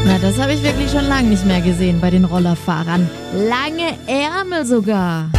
Na, das habe ich wirklich schon lange nicht mehr gesehen bei den Rollerfahrern. Lange Ärmel sogar.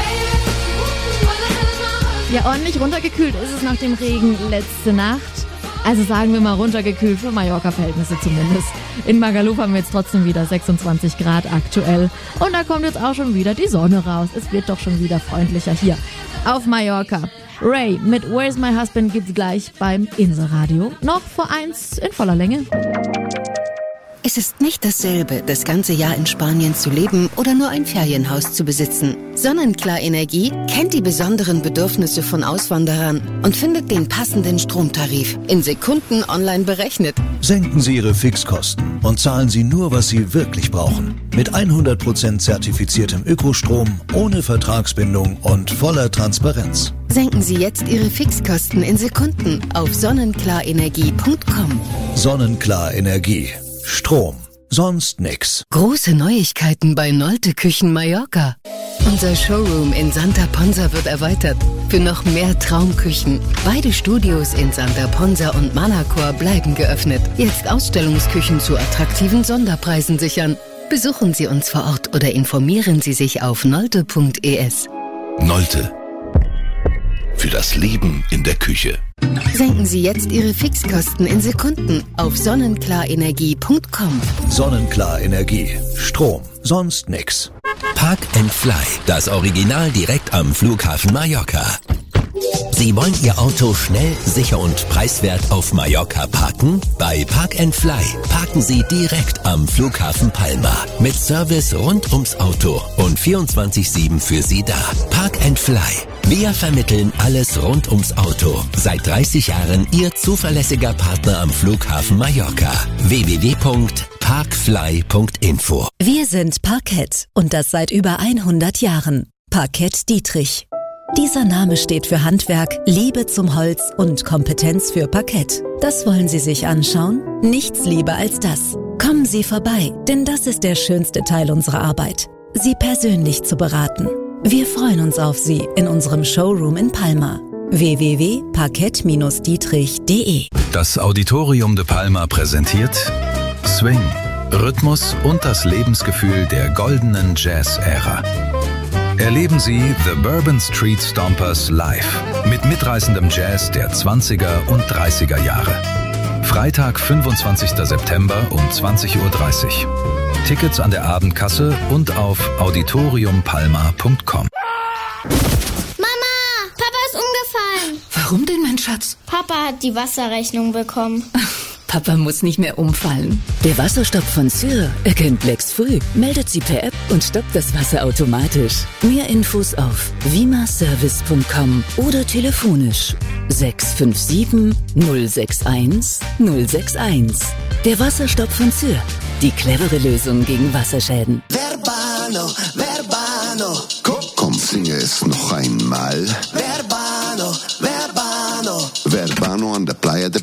Ja, ordentlich runtergekühlt ist es nach dem Regen letzte Nacht. Also sagen wir mal runtergekühlt für Mallorca-Verhältnisse zumindest. In Magaluf haben wir jetzt trotzdem wieder 26 Grad aktuell. Und da kommt jetzt auch schon wieder die Sonne raus. Es wird doch schon wieder freundlicher hier auf Mallorca. Ray mit Where's My Husband gibt's gleich beim Inselradio. Noch vor 1 in voller Länge. Es ist nicht dasselbe, das ganze Jahr in Spanien zu leben oder nur ein Ferienhaus zu besitzen. Sonnenklar Energie kennt die besonderen Bedürfnisse von Auswanderern und findet den passenden Stromtarif in Sekunden online berechnet. Senken Sie Ihre Fixkosten und zahlen Sie nur, was Sie wirklich brauchen. Mit 100% zertifiziertem Ökostrom, ohne Vertragsbindung und voller Transparenz. Senken Sie jetzt Ihre Fixkosten in Sekunden auf sonnenklarenergie.com. Sonnenklar Energie. Strom. Sonst nix. Große Neuigkeiten bei Nolte Küchen Mallorca. Unser Showroom in Santa Ponsa wird erweitert. Für noch mehr Traumküchen. Beide Studios in Santa Ponsa und Manacor bleiben geöffnet. Jetzt Ausstellungsküchen zu attraktiven Sonderpreisen sichern. Besuchen Sie uns vor Ort oder informieren Sie sich auf nolte.es. Nolte. Für das Leben in der Küche. Senken Sie jetzt Ihre Fixkosten in Sekunden auf sonnenklarenergie.com. Sonnenklar Energie. Strom. Sonst nix. Park and Fly, das Original direkt am Flughafen Mallorca. Sie wollen Ihr Auto schnell, sicher und preiswert auf Mallorca parken? Bei Park and Fly parken Sie direkt am Flughafen Palma. Mit Service rund ums Auto und 24/7 für Sie da. Park and Fly. Wir vermitteln alles rund ums Auto. Seit 30 Jahren Ihr zuverlässiger Partner am Flughafen Mallorca. www.parkfly.info. Wir sind Parkett und das seit über 100 Jahren. Parkett Dietrich. Dieser Name steht für Handwerk, Liebe zum Holz und Kompetenz für Parkett. Das wollen Sie sich anschauen? Nichts lieber als das. Kommen Sie vorbei, denn das ist der schönste Teil unserer Arbeit. Sie persönlich zu beraten. Wir freuen uns auf Sie in unserem Showroom in Palma. www.parkett-dietrich.de. Das Auditorium de Palma präsentiert Swing, Rhythmus und das Lebensgefühl der goldenen Jazz-Ära. Erleben Sie The Bourbon Street Stompers live mit mitreißendem Jazz der 20er und 30er Jahre. Freitag, 25. September um 20:30 Uhr. Tickets an der Abendkasse und auf auditoriumpalma.com. Mama, Papa ist umgefallen. Warum denn, mein Schatz? Papa hat die Wasserrechnung bekommen. Papa muss nicht mehr umfallen. Der Wasserstopp von Syr erkennt Lecks früh, meldet sie per App und stoppt das Wasser automatisch. Mehr Infos auf vimaservice.com oder telefonisch 657 061 061. Der Wasserstopp von Syr. Die clevere Lösung gegen Wasserschäden. Verbano, Verbano. Komm, singe es noch einmal.